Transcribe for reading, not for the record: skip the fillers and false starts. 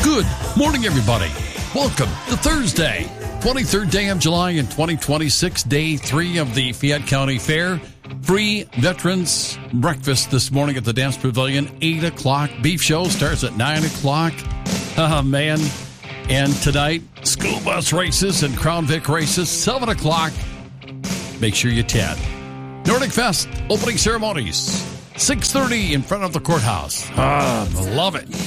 Good morning, everybody. Welcome to Thursday, 23rd day of July in 2026, day 3 of the Fayette County Fair. Free Veterans Breakfast this morning at the Dance Pavilion, 8 o'clock. Beef show starts at 9 o'clock. Oh, man. And tonight, school bus races and Crown Vic races, 7 o'clock. Make sure you attend. Nordic Fest opening ceremonies, 6:30 in front of the courthouse. Love it.